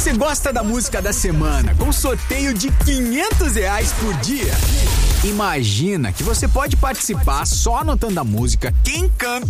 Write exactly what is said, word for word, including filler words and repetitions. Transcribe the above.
Você gosta da música da semana com sorteio de quinhentos reais por dia? Imagina que você pode participar só anotando a música, quem canta